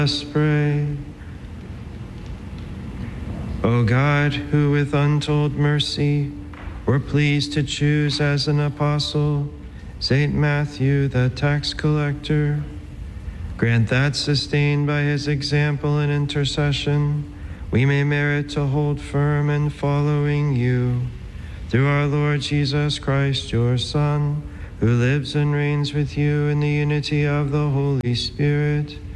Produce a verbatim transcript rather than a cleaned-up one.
Let's pray. O God, who with untold mercy were pleased to choose as an apostle Saint Matthew, the tax collector, grant that, sustained by his example and intercession, we may merit to hold firm in following you. Through our Lord Jesus Christ, your Son, who lives and reigns with you in the unity of the Holy Spirit,